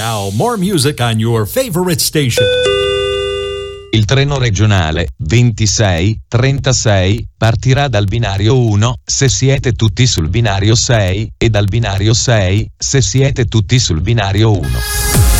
Now, more music on your favorite station. Il treno regionale 2636 partirà dal binario 1 se siete tutti sul binario 6 e dal binario 6 se siete tutti sul binario 1.